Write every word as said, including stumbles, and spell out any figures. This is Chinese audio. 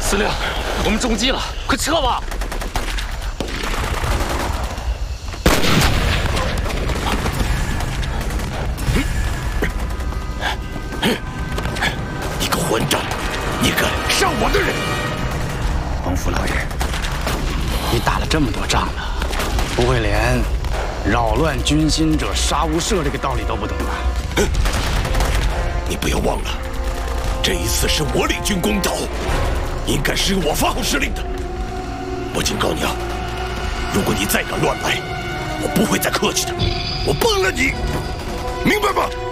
司令，我们中计了，快撤吧！ 你个混账！你个伤我的人！ 王府老爷，你打了这么多仗了，不会连扰乱军心者杀无赦这个道理都不懂吧？ 哼！你不要忘了，这一次是我领军攻岛，应该是由我发号施令的。我警告你啊，如果你再敢乱来，我不会再客气的，我崩了你，明白吗？